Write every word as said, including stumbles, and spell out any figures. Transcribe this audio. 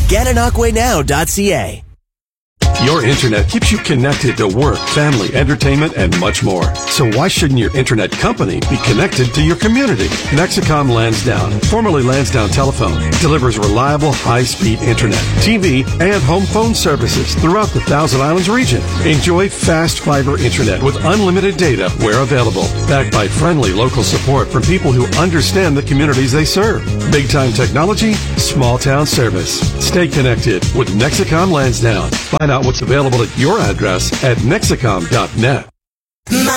get an aqua now dot c a. Your internet keeps you connected to work, family, entertainment, and much more. So why shouldn't your internet company be connected to your community? Nexicom Lansdowne, formerly Lansdowne Telephone, delivers reliable high-speed internet, T V, and home phone services throughout the Thousand Islands region. Enjoy fast fiber internet with unlimited data where available, backed by friendly local support from people who understand the communities they serve. Big-time technology, small-town service. Stay connected with Nexicom Lansdowne. Find out what's available at your address at nexicom dot net.